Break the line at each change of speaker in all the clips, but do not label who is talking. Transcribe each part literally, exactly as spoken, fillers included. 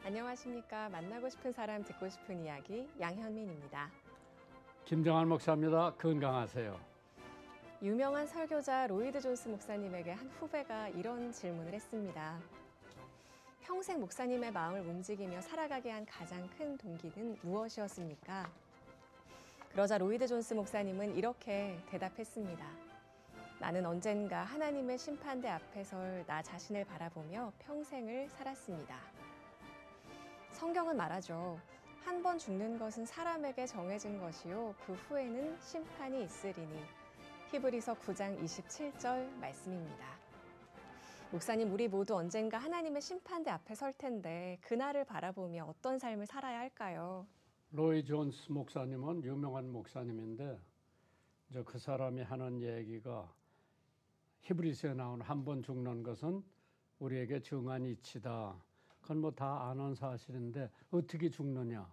안녕하십니까. 만나고 싶은 사람 듣고 싶은 이야기 양현민입니다.
김정한 목사입니다. 건강하세요.
유명한 설교자 로이드 존스 목사님에게 한 후배가 이런 질문을 했습니다. 평생 목사님의 마음을 움직이며 살아가게 한 가장 큰 동기는 무엇이었습니까? 그러자 로이드 존스 목사님은 이렇게 대답했습니다. 나는 언젠가 하나님의 심판대 앞에 설 나 자신을 바라보며 평생을 살았습니다. 성경은 말하죠. 한 번 죽는 것은 사람에게 정해진 것이요 그 후에는 심판이 있으리니. 히브리서 구 장 이십칠 절 말씀입니다. 목사님, 우리 모두 언젠가 하나님의 심판대 앞에 설 텐데 그날을 바라보며 어떤 삶을 살아야 할까요?
로이 존스 목사님은 유명한 목사님인데 이제 그 사람이 하는 얘기가 히브리서에 나온 한 번 죽는 것은 우리에게 정한 이치다. 그건 뭐 다 아는 사실인데 어떻게 죽느냐?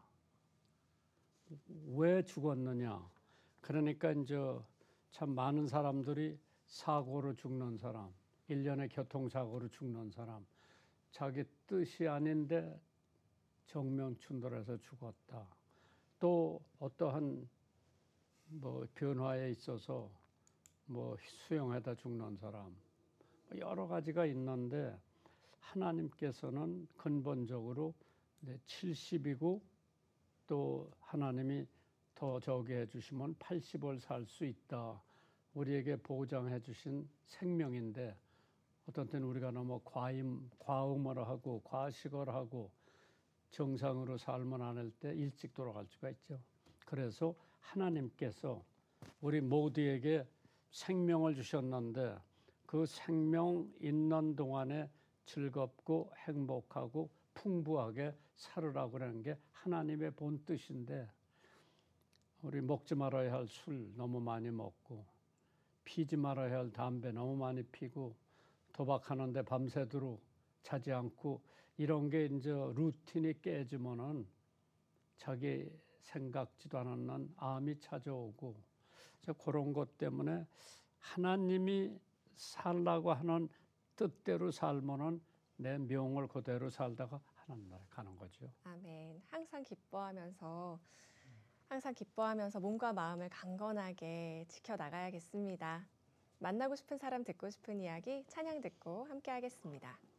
왜 죽었느냐? 그러니까 이제 참 많은 사람들이 사고로 죽는 사람, 일련의 교통사고로 죽는 사람, 자기 뜻이 아닌데 정명춘돌해서 죽었다. 또 어떠한 뭐 변화에 있어서 뭐 수용하다 죽는 사람, 여러 가지가 있는데 하나님께서는 근본적으로 칠십이고 또 하나님이 더 저기 해주시면 팔십을 살 수 있다. 우리에게 보장해 주신 생명인데 어떤 때는 우리가 너무 과임, 과음을 하고 과식을 하고 정상으로 삶을 안 할 때 일찍 돌아갈 수가 있죠. 그래서 하나님께서 우리 모두에게 생명을 주셨는데 그 생명 있는 동안에 즐겁고 행복하고 풍부하게 살으라고 하는 게 하나님의 본 뜻인데 우리 먹지 말아야 할 술 너무 많이 먹고 피지 말아야 할 담배 너무 많이 피고 도박하는데 밤새도록 자지 않고 이런 게 이제 루틴이 깨지면은 자기 생각지도 않았는 암이 찾아오고 그런 것 때문에 하나님이 살라고 하는 뜻대로 살면은 내 명을 그대로 살다가 하나님 나라에 가는 거죠.
아멘. 항상 기뻐하면서 항상 기뻐하면서 몸과 마음을 강건하게 지켜나가야겠습니다. 만나고 싶은 사람 듣고 싶은 이야기 찬양 듣고 함께 하겠습니다.